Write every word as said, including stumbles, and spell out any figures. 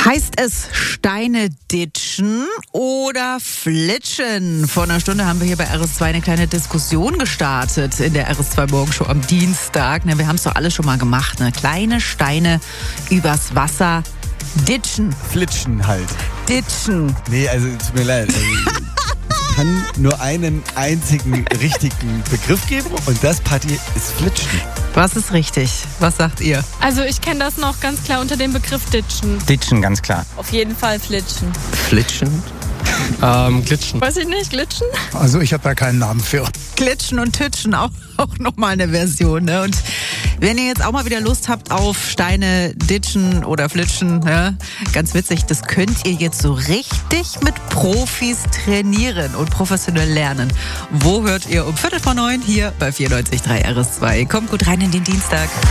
Heißt es Steine ditchen oder flitschen? Vor einer Stunde haben wir hier bei R S zwei eine kleine Diskussion gestartet in der R S zwei Morgenshow am Dienstag. Wir haben es doch alle schon mal gemacht, ne? Kleine Steine übers Wasser ditchen. Flitschen halt. Ditchen. Nee, also tut mir leid. Also, ich kann nur einen einzigen richtigen Begriff geben und das, Patti, ist Flitschen. Was ist richtig? Was sagt ihr? Also ich kenne das noch ganz klar unter dem Begriff Ditchen. Ditchen, ganz klar. Auf jeden Fall flitschen. Flitschen? ähm, glitschen. Weiß ich nicht, glitschen? Also ich habe da keinen Namen für. Glitschen und Titschen, auch, auch nochmal eine Version. Ne? Und wenn ihr jetzt auch mal wieder Lust habt auf Steine ditchen oder flitschen, ne? Ganz witzig, das könnt ihr jetzt so richtig mit Profis trainieren und professionell lernen. Wo hört ihr um Viertel vor neun hier bei vierundneunzig Komma drei R S zwei? Kommt gut rein in den Dienstag.